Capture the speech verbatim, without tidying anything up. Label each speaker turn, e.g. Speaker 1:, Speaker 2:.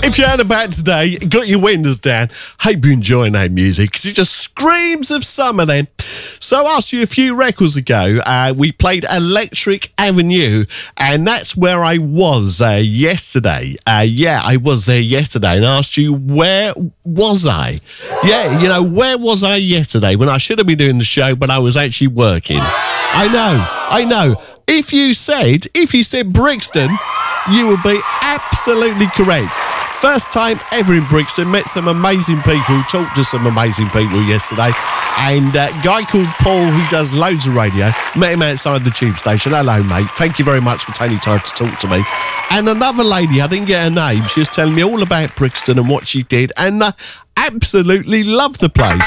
Speaker 1: If you're out about today, got your windows down, hope you're enjoying that music because it just screams of summer then. So I asked you a few records ago, uh, we played Electric Avenue, and that's where I was uh, yesterday. Uh, yeah, I was there yesterday and asked you, where was I? Yeah, you know, where was I yesterday when I should have been doing the show, but I was actually working? I know, I know. If you said, if you said Brixton, you would be absolutely correct. First time ever in Brixton, met some amazing people, talked to some amazing people yesterday, and a uh, guy called Paul who does loads of radio, met him outside the tube station. Hello, mate. Thank you very much for taking time to talk to me. And another lady, I didn't get her name, she was telling me all about Brixton and what she did, and uh, absolutely loved the place.